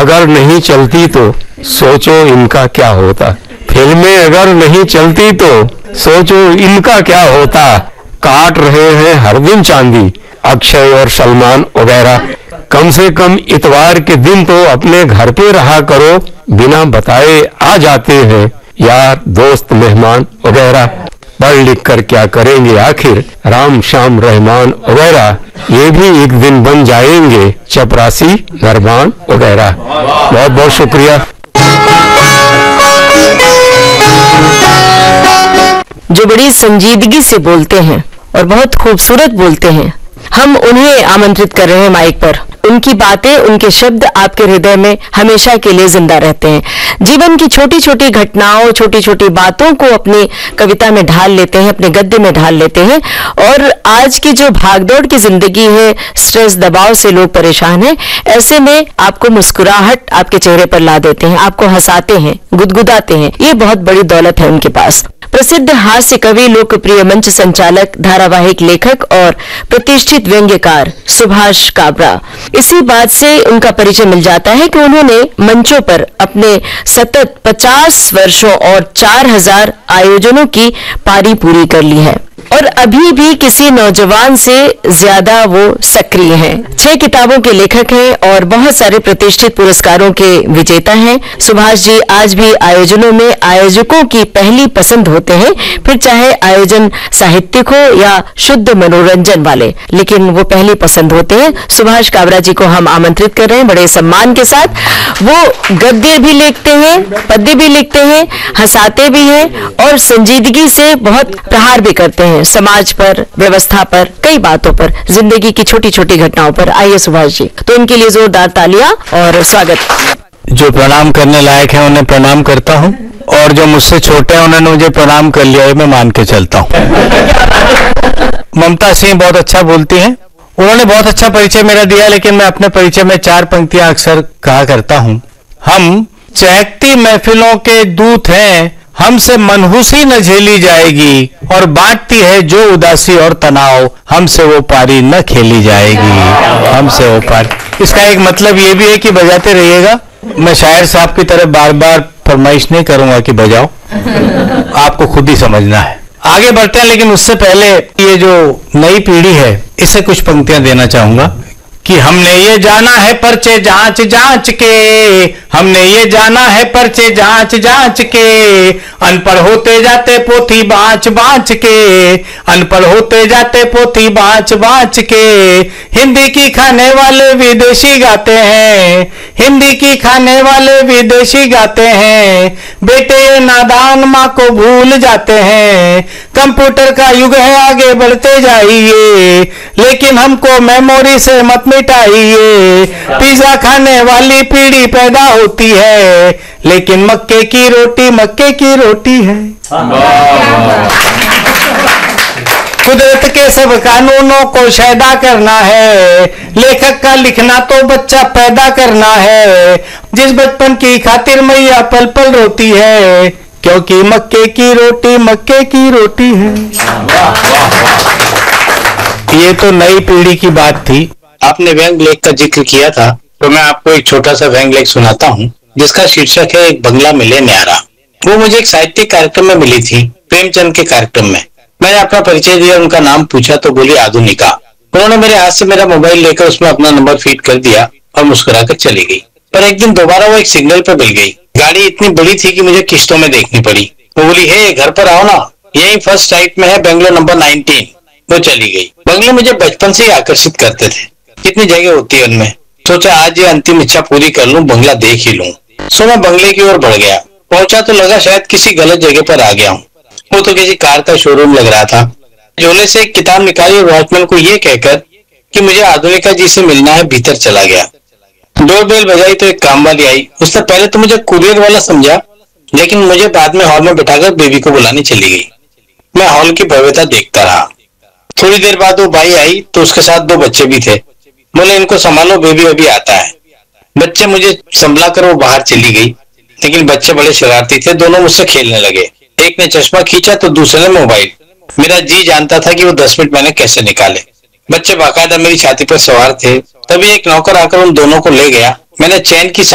अगर नहीं चलती तो सोचो इनका क्या होता। फिल्में अगर नहीं चलती तो सोचो इनका क्या होता। काट रहे हैं हर दिन चांदी अक्षय और सलमान वगैरह। कम से कम इतवार के दिन तो अपने घर पे रहा करो, बिना बताए आ जाते हैं यार दोस्त मेहमान वगैरह। पढ़ लिख कर क्या करेंगे आखिर, राम श्याम रहमान वगैरह। ये भी एक दिन बन जाएंगे चपरासी नरमान वगैरह। बहुत बहुत शुक्रिया। जो बड़ी संजीदगी से बोलते हैं और बहुत खूबसूरत बोलते हैं, हम उन्हें आमंत्रित कर रहे हैं माइक पर। उनकी बातें, उनके शब्द आपके हृदय में हमेशा के लिए जिंदा रहते हैं। जीवन की छोटी छोटी घटनाओं, छोटी छोटी बातों को अपनी कविता में ढाल लेते हैं, अपने गद्य में ढाल लेते हैं। और आज की जो भागदौड़ की जिंदगी है, स्ट्रेस दबाव से लोग परेशान हैं, ऐसे में आपको मुस्कुराहट आपके चेहरे पर ला देते हैं, आपको हंसाते हैं, गुदगुदाते हैं। ये बहुत बड़ी दौलत है उनके पास। प्रसिद्ध हास्य कवि, लोकप्रिय मंच संचालक, धारावाहिक लेखक और प्रतिष्ठित व्यंग्यकार सुभाष काबरा। इसी बात से उनका परिचय मिल जाता है कि उन्होंने मंचों पर अपने सतत 50 वर्षों और 4000 आयोजनों की पारी पूरी कर ली है और अभी भी किसी नौजवान से ज्यादा वो सक्रिय हैं। 6 किताबों के लेखक हैं और बहुत सारे प्रतिष्ठित पुरस्कारों के विजेता हैं। सुभाष जी आज भी आयोजनों में आयोजकों की पहली पसंद होते हैं, फिर चाहे आयोजन साहित्यिक हो या शुद्ध मनोरंजन वाले, लेकिन वो पहली पसंद होते हैं। सुभाष काबरा जी को हम आमंत्रित कर रहे हैं बड़े सम्मान के साथ। वो गद्य भी लिखते हैं, पद्य भी लिखते हैं, हंसाते भी हैं और संजीदगी से बहुत प्रहार भी करते हैं समाज पर, व्यवस्था पर, कई बातों पर, जिंदगी की छोटी छोटी घटनाओं पर। आइए सुभाष जी, तो इनके लिए जोरदार तालियां और स्वागत। जो प्रणाम करने लायक है उन्हें प्रणाम करता हूं और जो मुझसे छोटे हैं उन्होंने मुझे प्रणाम कर लिया है, मैं मान के चलता हूं। ममता सिंह बहुत अच्छा बोलती हैं, उन्होंने बहुत अच्छा परिचय मेरा दिया, लेकिन मैं अपने परिचय में 4 पंक्तियां अक्सर कहा करता हूं। हम चहकती महफिलों के दूत हैं, हमसे मनहूसी न झेली जाएगी, और बांटती है जो उदासी और तनाव, हमसे वो पारी न खेली जाएगी, हमसे वो पारी। इसका एक मतलब ये भी है कि बजाते रहिएगा। मैं शायर साहब की तरह बार बार फरमाइश नहीं करूंगा कि बजाओ, आपको खुद ही समझना है। आगे बढ़ते हैं, लेकिन उससे पहले ये जो नई पीढ़ी है इसे कुछ पंक्तियां देना चाहूंगा कि हमने ये जाना है पर्चे जांच जांच के, हमने ये जाना है पर्चे जांच जांच के, अनपढ़ होते जाते पोथी बाँच बाँच के, अनपढ़ होते जाते पोथी बाँच बाँच के। हिंदी की खाने वाले विदेशी गाते हैं, हिंदी की खाने वाले विदेशी गाते हैं, बेटे ये नादान माँ को भूल जाते हैं। कंप्यूटर का युग है आगे बढ़ते जाइए, लेकिन हमको मेमोरी से मत मिटाइए। पिज्जा खाने वाली पीढ़ी पैदा होती है, लेकिन मक्के की रोटी है। कुदरत के सब कानूनों को शैदा करना है, लेखक का लिखना तो बच्चा पैदा करना है। जिस बचपन की खातिर मैया पल पल रोती है, क्योंकि मक्के की रोटी है। ये तो नई पीढ़ी की बात थी। आपने व्यंग लेख का जिक्र किया था, तो मैं आपको एक छोटा सा व्यंग लेख सुनाता हूँ, जिसका शीर्षक है एक बंगला मिले न्यारा। वो मुझे एक साहित्यिक कार्यक्रम में मिली थी, प्रेमचंद के कार्यक्रम में। मैंने अपना परिचय दिया, उनका नाम पूछा तो बोली आधुनिका। उन्होंने मेरे हाथ से मेरा मोबाइल लेकर उसमें अपना नंबर फीड कर दिया और मुस्कुराकर चली गई। पर एक दिन दोबारा वो एक सिग्नल पर मिल गई। गाड़ी इतनी बड़ी थी कि मुझे किस्तों में देखनी पड़ी। वो बोली, हे घर पर आओ ना, यही फर्स्ट साइट में है, बेंगलोर नंबर 19। वो चली गई। बंगले मुझे बचपन से ही आकर्षित करते थे, कितनी जगह होती है उनमें। सोचा आज ये अंतिम इच्छा पूरी कर लूं, बंगला देख ही लूं। सो मैं बंगले की ओर बढ़ गया। पहुंचा तो लगा शायद किसी गलत जगह पर आ गया हूँ। वो तो किसी कार का शोरूम लग रहा था। झोले से एक किताब निकाली और वॉचमैन को ये कहकर कि मुझे आधुनिका जी से मिलना है, भीतर चला गया। डोरबेल बजाई तो एक काम वाली आई। उसने पहले तो मुझे कुरियर वाला समझा, लेकिन मुझे बाद में हॉल में बिठाकर बेबी को बुलाने चली गई। मैं हॉल की भव्यता देखता रहा। थोड़ी देर बाद वो भाई आई तो उसके साथ 2 बच्चे भी थे। बोले, इनको संभालो, बेबी अभी आता है। बच्चे मुझे संभला कर वो बाहर चली गई, लेकिन बच्चे बड़े शरारती थे। दोनों मुझसे खेलने लगे। एक ने चश्मा खींचा तो दूसरे ने मोबाइल। मेरा जी जानता था कि वो 10 मिनट मैंने कैसे निकाले। बच्चे बाकायदा मेरी छाती पर सवार थे। तभी एक नौकर आकर उन दोनों को ले गया। मैंने चैन की